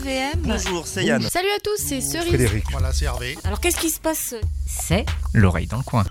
VM. Bonjour, c'est Yann. Salut à tous, c'est Cerise. Frédéric. Voilà, c'est Hervé. Alors qu'est-ce qui se passe? C'est l'oreille dans le coin.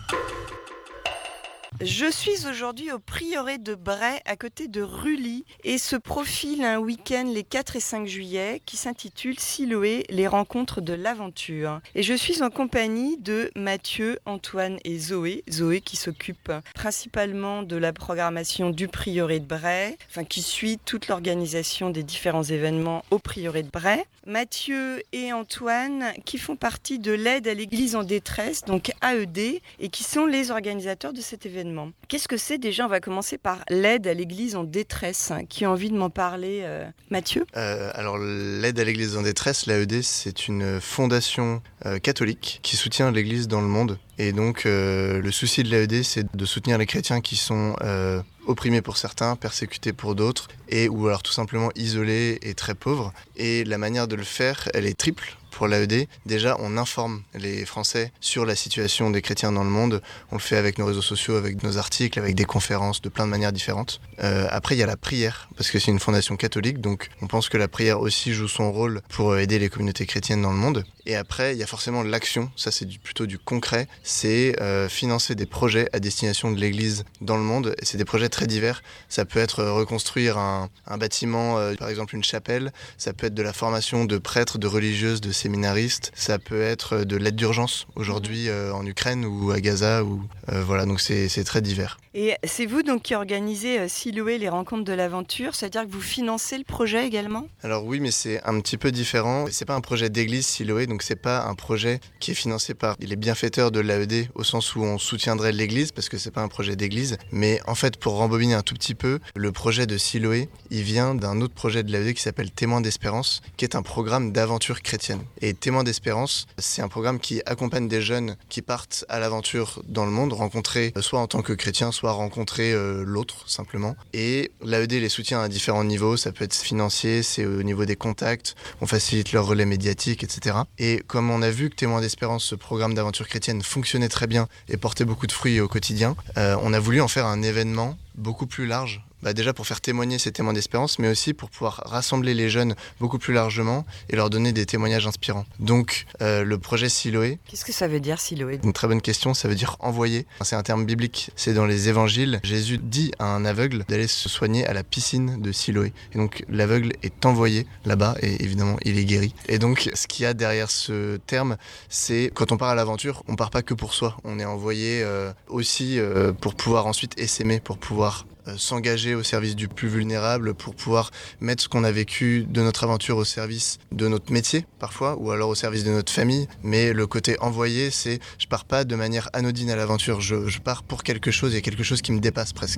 Je suis aujourd'hui au prieuré de Bray, à côté de Rully, et se profile un week-end les 4 et 5 juillet qui s'intitule Siloé, les rencontres de l'aventure. Et je suis en compagnie de Mathieu, Antoine et Zoé. Zoé qui s'occupe principalement de la programmation du prieuré de Bray, qui suit toute l'organisation des différents événements au prieuré de Bray. Mathieu et Antoine qui font partie de l'aide à l'église en détresse, donc AED, et qui sont les organisateurs de cet événement. Qu'est-ce que c'est déjà? On va commencer par l'aide à l'église en détresse. Qui a envie de m'en parler? Mathieu? Alors l'aide à l'église en détresse, l'AED, c'est une fondation catholique qui soutient l'église dans le monde. Et donc le souci de l'AED, c'est de soutenir les chrétiens qui sont opprimés pour certains, persécutés pour d'autres, ou alors tout simplement isolés et très pauvres. Et la manière de le faire, elle est triple. Pour l'AED, déjà, on informe les Français sur la situation des chrétiens dans le monde. On le fait avec nos réseaux sociaux, avec nos articles, avec des conférences de plein de manières différentes. Après, il y a la prière, parce que c'est une fondation catholique, donc on pense que la prière aussi joue son rôle pour aider les communautés chrétiennes dans le monde. Et après, il y a forcément l'action, ça c'est plutôt du concret, c'est financer des projets à destination de l'Église dans le monde. Et c'est des projets très divers. Ça peut être reconstruire un bâtiment, par exemple une chapelle, ça peut être de la formation de prêtres, de religieuses, de séminaristes, ça peut être de l'aide d'urgence aujourd'hui en Ukraine ou à Gaza. Voilà, donc c'est très divers. Et c'est vous donc qui organisez Siloé, les rencontres de l'aventure, c'est-à-dire que vous financez le projet également? Alors oui, mais c'est un petit peu différent. C'est pas un projet d'église Siloé, donc c'est pas un projet qui est financé par les bienfaiteurs de l'AED au sens où on soutiendrait l'église, parce que c'est pas un projet d'église. Mais en fait, pour rembobiner un tout petit peu, le projet de Siloé, il vient d'un autre projet de l'AED qui s'appelle Témoins d'Espérance, qui est un programme d'aventure chrétienne. Et Témoins d'Espérance, c'est un programme qui accompagne des jeunes qui partent à l'aventure dans le monde, rencontrer soit en tant que chrétiens, soit rencontrer l'autre simplement. Et l'AED les soutient à différents niveaux, ça peut être financier, c'est au niveau des contacts, on facilite leur relais médiatique, etc. Et comme on a vu que Témoins d'Espérance, ce programme d'aventure chrétienne, fonctionnait très bien et portait beaucoup de fruits au quotidien, on a voulu en faire un événement beaucoup plus large. Déjà pour faire témoigner ces témoins d'espérance, mais aussi pour pouvoir rassembler les jeunes beaucoup plus largement et leur donner des témoignages inspirants. Donc le projet Siloé... Qu'est-ce que ça veut dire Siloé? Une très bonne question, ça veut dire envoyer. C'est un terme biblique, c'est dans les évangiles. Jésus dit à un aveugle d'aller se soigner à la piscine de Siloé. Et donc l'aveugle est envoyé là-bas et évidemment il est guéri. Et donc ce qu'il y a derrière ce terme, c'est quand on part à l'aventure, on part pas que pour soi. On est envoyé aussi pour pouvoir ensuite essaimer, pour pouvoir s'engager au service du plus vulnérable, pour pouvoir mettre ce qu'on a vécu de notre aventure au service de notre métier parfois, ou alors au service de notre famille. Mais le côté envoyé, c'est je pars pas de manière anodine à l'aventure, je pars pour quelque chose, il y a quelque chose qui me dépasse presque.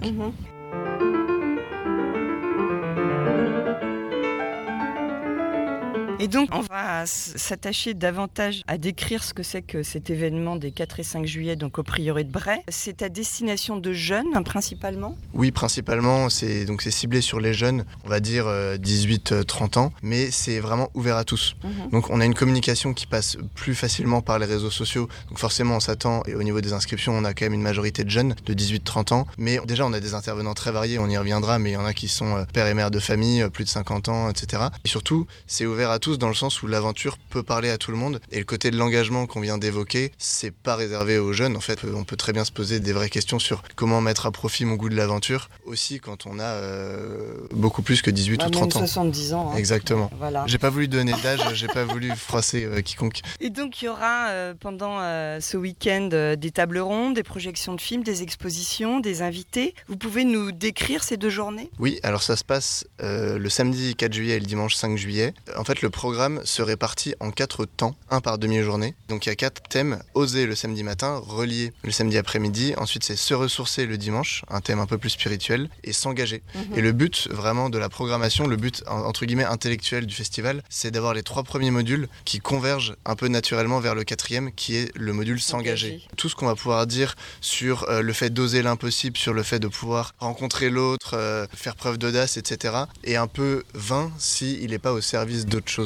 Et donc, on va s'attacher davantage à décrire ce que c'est que cet événement des 4 et 5 juillet, donc au prieuré de Bray. C'est à destination de jeunes, principalement? Oui, principalement, c'est ciblé sur les jeunes, on va dire 18-30 ans, mais c'est vraiment ouvert à tous. Donc on a une communication qui passe plus facilement par les réseaux sociaux, donc forcément on s'attend, et au niveau des inscriptions, on a quand même une majorité de jeunes de 18-30 ans, mais déjà on a des intervenants très variés, on y reviendra, mais il y en a qui sont pères et mères de famille, plus de 50 ans, etc. Et surtout, c'est ouvert à tous dans le sens où l'aventure peut parler à tout le monde, et le côté de l'engagement qu'on vient d'évoquer, c'est pas réservé aux jeunes. En fait, on peut très bien se poser des vraies questions sur comment mettre à profit mon goût de l'aventure, aussi quand on a beaucoup plus que 18 ou 30 ans. 70 ans. Exactement. Voilà. J'ai pas voulu donner d'âge, j'ai pas voulu froisser quiconque. Et donc il y aura pendant ce week-end des tables rondes, des projections de films, des expositions, des invités. Vous pouvez nous décrire ces 2 journées? Oui, alors ça se passe le samedi 4 juillet et le dimanche 5 juillet. En fait, le programme se répartit en 4 temps, un par demi-journée. Donc il y a 4 thèmes: oser le samedi matin, relier le samedi après-midi, ensuite c'est se ressourcer le dimanche, un thème un peu plus spirituel, et s'engager. Et le but vraiment de la programmation, le but entre guillemets intellectuel du festival, c'est d'avoir les 3 premiers modules qui convergent un peu naturellement vers le 4e, qui est le module s'engager. Tout ce qu'on va pouvoir dire sur le fait d'oser l'impossible, sur le fait de pouvoir rencontrer l'autre, faire preuve d'audace, etc. est un peu vain s'il n'est pas au service d'autre chose.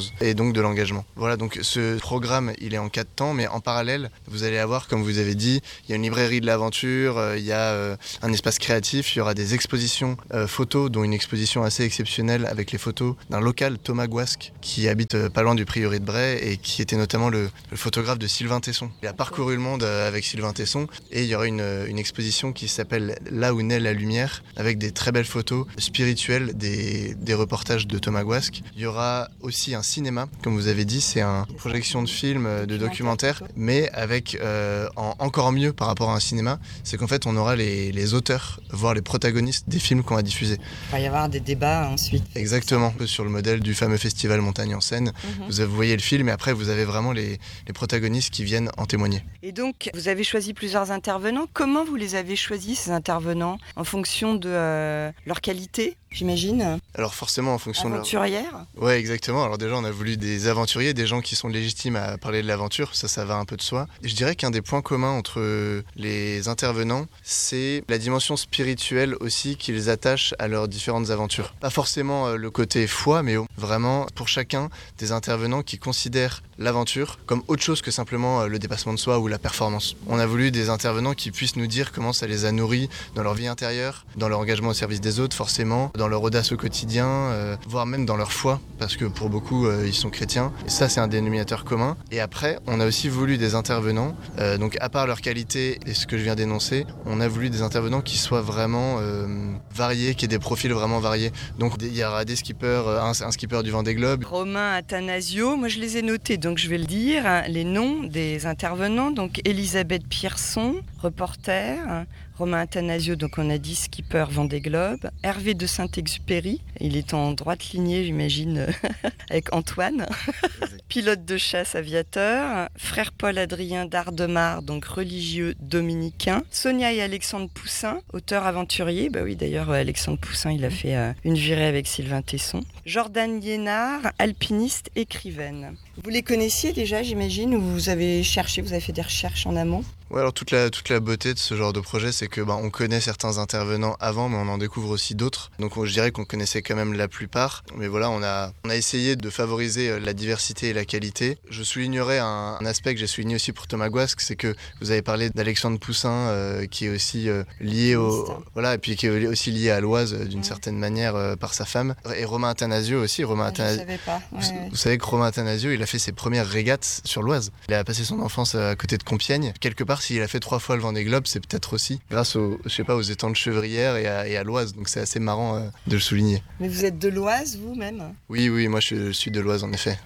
choses et donc de l'engagement. Voilà, donc ce programme, il est en 4 temps, mais en parallèle, vous allez avoir, comme vous avez dit, il y a une librairie de l'aventure, il y a un espace créatif, il y aura des expositions photos, dont une exposition assez exceptionnelle avec les photos d'un local, Thomas Guasque, qui habite pas loin du prieuré de Bray et qui était notamment le photographe de Sylvain Tesson. Il a parcouru le monde avec Sylvain Tesson et il y aura une exposition qui s'appelle Là où naît la lumière, avec des très belles photos spirituelles, des reportages de Thomas Guasque. Il y aura aussi un cinéma, comme vous avez dit, c'est une projection de films, de documentaires, mais avec encore mieux par rapport à un cinéma, c'est qu'en fait on aura les auteurs, voire les protagonistes des films qu'on va diffuser. Il va y avoir des débats ensuite. Exactement, sur le modèle du fameux festival Montagne en Seine. Vous voyez le film et après vous avez vraiment les protagonistes qui viennent en témoigner. Et donc vous avez choisi plusieurs intervenants. Comment vous les avez choisis ces intervenants? En fonction de leur qualité, j'imagine? Alors forcément en fonction aventurière. Ouais, exactement. Alors déjà on a voulu des aventuriers, des gens qui sont légitimes à parler de l'aventure, ça va un peu de soi. Et je dirais qu'un des points communs entre les intervenants, c'est la dimension spirituelle aussi qu'ils attachent à leurs différentes aventures. Pas forcément le côté foi, mais vraiment pour chacun des intervenants qui considèrent l'aventure comme autre chose que simplement le dépassement de soi ou la performance. On a voulu des intervenants qui puissent nous dire comment ça les a nourris dans leur vie intérieure, dans leur engagement au service des autres forcément, dans leur audace au quotidien, voire même dans leur foi, parce que pour beaucoup ils sont chrétiens. Et ça c'est un dénominateur commun. Et après on a aussi voulu des intervenants, donc à part leur qualité et ce que je viens d'énoncer, on a voulu des intervenants qui soient vraiment variés, qui aient des profils vraiment variés. Donc il y aura des skippers, un skipper du Vendée Globe. Romain Athanasio, moi je les ai notés, donc je vais le dire, les noms des intervenants. Donc Elisabeth Pierson, reporter. Romain Athanasio, donc on a dit skipper Vendée Globe. Hervé de Saint-Exupéry, il est en droite lignée, j'imagine, avec Antoine. Pilote de chasse aviateur. Frère Paul-Adrien d'Ardemar, donc religieux dominicain. Sonia et Alexandre Poussin, auteur aventurier. Bah oui, d'ailleurs, Alexandre Poussin, il a fait une virée avec Sylvain Tesson. Jordan Liénard, alpiniste, écrivaine. Vous les connaissiez déjà, j'imagine, ou vous avez cherché, vous avez fait des recherches en amont? Ouais, alors toute la beauté de ce genre de projet, c'est que on connaît certains intervenants avant, mais on en découvre aussi d'autres. Donc je dirais qu'on connaissait quand même la plupart. Mais voilà, on a essayé de favoriser la diversité et la qualité. Je soulignerai un aspect que j'ai souligné aussi pour Thomas Guasque, c'est que vous avez parlé d'Alexandre Poussin, qui est aussi lié et puis qui est aussi lié à l'Oise d'une certaine manière par sa femme. Et Romain Athanasio aussi. Je savais pas. Vous savez que Romain Athanasio, il a fait ses premières régates sur l'Oise. Il a passé son enfance à côté de Compiègne. Quelque part, s'il a fait 3 fois le Vendée Globe, c'est peut-être aussi grâce aux étangs de Chevrières et à l'Oise. Donc c'est assez marrant de le souligner. Mais vous êtes de l'Oise vous-même? Oui, moi je suis de l'Oise en effet.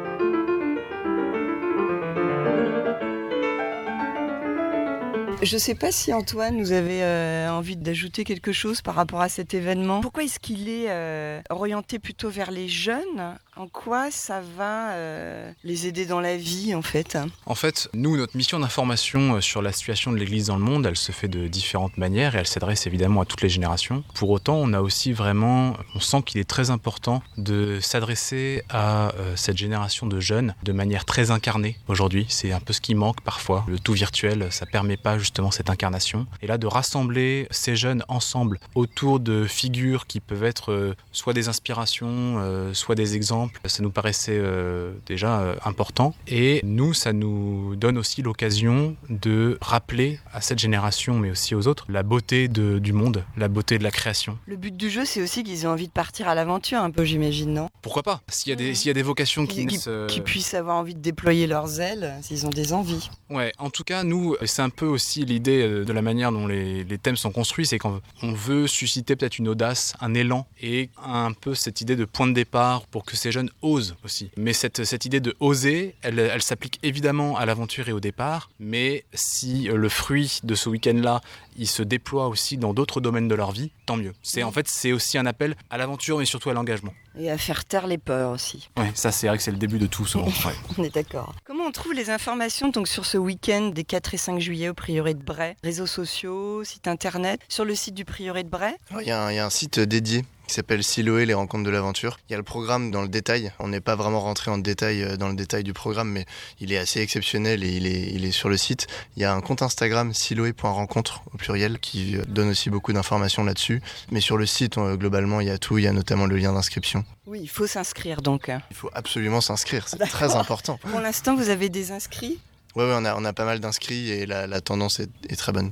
Je ne sais pas si Antoine, vous avez envie d'ajouter quelque chose par rapport à cet événement. Pourquoi est-ce qu'il est orienté plutôt vers les jeunes? En quoi ça va les aider dans la vie en fait? En fait, nous, notre mission d'information sur la situation de l'Église dans le monde, elle se fait de différentes manières et elle s'adresse évidemment à toutes les générations. Pour autant, on sent qu'il est très important de s'adresser à cette génération de jeunes de manière très incarnée aujourd'hui. C'est un peu ce qui manque parfois. Le tout virtuel, ça permet pas justement cette incarnation. Et là, de rassembler ces jeunes ensemble autour de figures qui peuvent être soit des inspirations, soit des exemples, ça nous paraissait déjà important. Et nous, ça nous donne aussi l'occasion de rappeler à cette génération, mais aussi aux autres, la beauté du monde, la beauté de la création. Le but du jeu, c'est aussi qu'ils aient envie de partir à l'aventure un peu, j'imagine, non? Pourquoi pas? S'il y a des vocations qui puissent avoir envie de déployer leurs ailes, s'ils ont des envies. Ouais, en tout cas, nous, c'est un peu aussi l'idée de la manière dont les thèmes sont construits, c'est qu'on veut susciter peut-être une audace, un élan et un peu cette idée de point de départ pour que ces jeunes osent aussi. Mais cette idée de oser, elle s'applique évidemment à l'aventure et au départ, mais si le fruit de ce week-end-là, il se déploie aussi dans d'autres domaines de leur vie, tant mieux. En fait, c'est aussi un appel à l'aventure, mais surtout à l'engagement. Et à faire taire les peurs aussi. Ouais, ça c'est vrai que c'est le début de tout souvent. Ouais. On est d'accord. Comment on trouve les informations donc, sur ce week-end des 4 et 5 juillet au prieuré de Bray? Réseaux sociaux, site internet, sur le site du prieuré de Bray? Alors, il y a un site dédié qui s'appelle Siloé, les rencontres de l'aventure. Il y a le programme dans le détail. On n'est pas vraiment rentré en détail dans le détail du programme, mais il est assez exceptionnel et il est sur le site. Il y a un compte Instagram, siloé.rencontre au pluriel, qui donne aussi beaucoup d'informations là-dessus. Mais sur le site, globalement, il y a tout. Il y a notamment le lien d'inscription. Oui, il faut s'inscrire donc. Il faut absolument s'inscrire, c'est très important. Pour l'instant, vous avez des inscrits ? Oui, on a pas mal d'inscrits et la tendance est très bonne.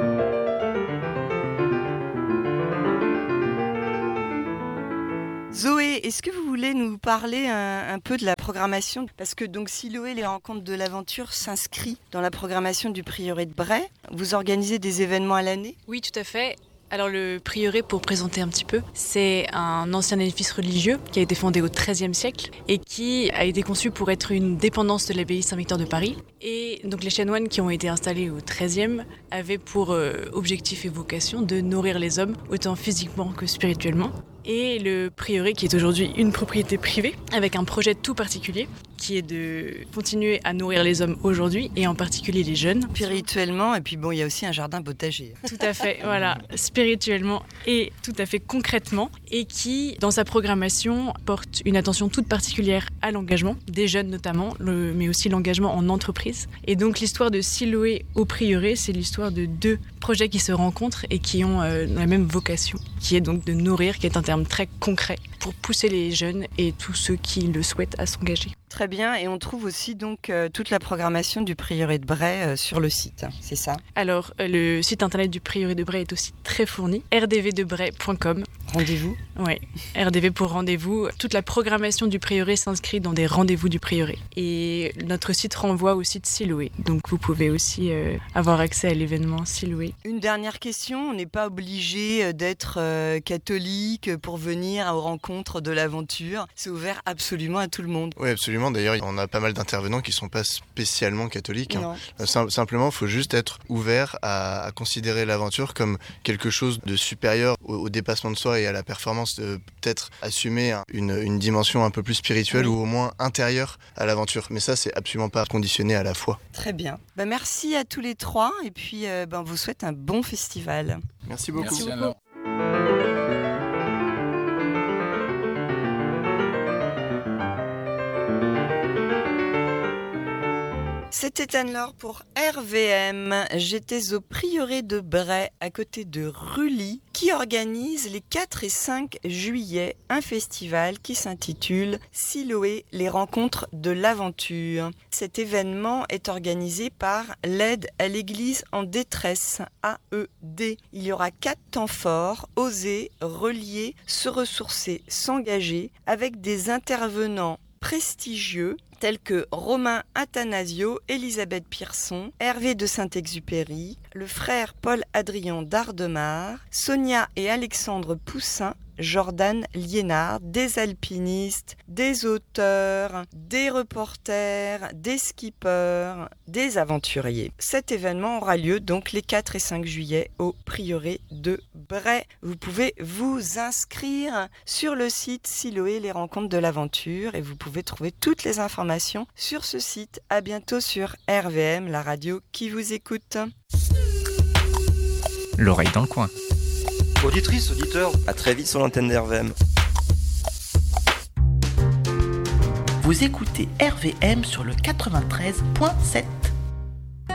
Zoé, est-ce que vous voulez nous parler un peu de la programmation ? Parce que donc Siloé, les rencontres de l'aventure s'inscrit dans la programmation du prieuré de Bray. Vous organisez des événements à l'année ? Oui, tout à fait. Alors le prieuré, pour présenter un petit peu, c'est un ancien édifice religieux qui a été fondé au XIIIe siècle et qui a été conçu pour être une dépendance de l'abbaye Saint-Victor de Paris. Et donc les chanoines qui ont été installés au XIIIe avaient pour objectif et vocation de nourrir les hommes, autant physiquement que spirituellement. Et le prieuré, qui est aujourd'hui une propriété privée, avec un projet tout particulier, qui est de continuer à nourrir les hommes aujourd'hui, et en particulier les jeunes. Spirituellement, et puis bon, il y a aussi un jardin potager. Tout à fait, voilà, spirituellement et tout à fait concrètement, et qui, dans sa programmation, porte une attention toute particulière à l'engagement, des jeunes notamment, mais aussi l'engagement en entreprise. Et donc l'histoire de Siloé au prieuré, c'est l'histoire de deux projets qui se rencontrent et qui ont la même vocation, qui est donc de nourrir, qui est un terme très concret pour pousser les jeunes et tous ceux qui le souhaitent à s'engager. Très bien, et on trouve aussi donc toute la programmation du prieuré de Bray sur le site, c'est ça ? Alors, le site internet du prieuré de Bray est aussi très fourni, rdvdebray.com. Rendez-vous ? Oui, RDV pour rendez-vous. Toute la programmation du prieuré s'inscrit dans des rendez-vous du prieuré. Et notre site renvoie au site Siloé, donc vous pouvez aussi avoir accès à l'événement Siloé. Une dernière question, on n'est pas obligé d'être catholique pour venir aux rencontres de l'aventure, c'est ouvert absolument à tout le monde. Oui, absolument. D'ailleurs, on a pas mal d'intervenants qui ne sont pas spécialement catholiques. Simplement, il faut juste être ouvert à considérer l'aventure comme quelque chose de supérieur au dépassement de soi et à la performance, de peut-être assumer une dimension un peu plus spirituelle ou au moins intérieure à l'aventure. Mais ça, c'est absolument pas conditionné à la foi. Très bien. Merci à tous les trois et puis on vous souhaite un bon festival. Merci beaucoup. Merci Anne-Laure. C'était Anne-Laure pour RVM. J'étais au prieuré de Bray, à côté de Rully, qui organise les 4 et 5 juillet un festival qui s'intitule Siloé, les rencontres de l'aventure. Cet événement est organisé par l'aide à l'église en détresse, AED. Il y aura 4 temps forts, oser, relier, se ressourcer, s'engager, avec des intervenants prestigieux tels que Romain Athanasio, Elisabeth Pierson, Hervé de Saint-Exupéry, le frère Paul-Adrien d'Ardemar, Sonia et Alexandre Poussin, Jordan Liénard, des alpinistes, des auteurs, des reporters, des skippers, des aventuriers. Cet événement aura lieu donc les 4 et 5 juillet au prieuré de Bray. Vous pouvez vous inscrire sur le site Siloé, les rencontres de l'aventure, et vous pouvez trouver toutes les informations sur ce site. À bientôt sur RVM, la radio qui vous écoute. L'oreille dans le coin. Auditrices, auditeurs, à très vite sur l'antenne d'RVM. Vous écoutez RVM sur le 93.7.